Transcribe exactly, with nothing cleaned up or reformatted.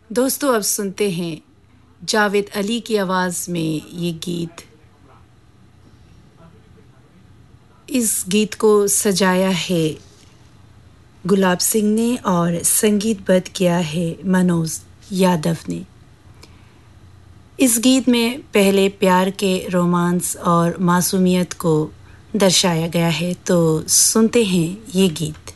दोस्तों अब सुनते हैं जावेद अली की आवाज़ में ये गीत। इस गीत को सजाया है गुलाब सिंह ने और संगीतबद्ध किया है मनोज यादव ने। इस गीत में पहले प्यार के रोमांस और मासूमियत को दर्शाया गया है, तो सुनते हैं ये गीत।